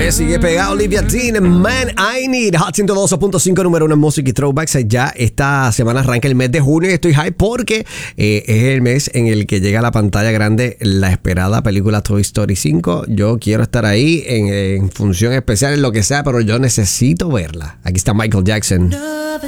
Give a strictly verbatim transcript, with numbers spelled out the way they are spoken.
que sigue pegado Olivia Dean, Man I Need. Hot ciento dos punto cinco, número uno en música y throwbacks. Ya esta semana arranca el mes de junio y estoy hype porque eh, es el mes en el que llega a la pantalla grande la esperada película Toy Story cinco. Yo quiero estar ahí en, en función especial, en lo que sea, pero yo necesito verla. Aquí está Michael Jackson. Another